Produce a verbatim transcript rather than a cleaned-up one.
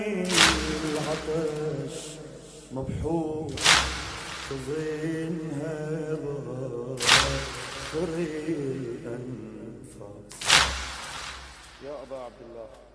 العطش مبحوث تظنها ظافر الأنفاس. يا أبا عبد الله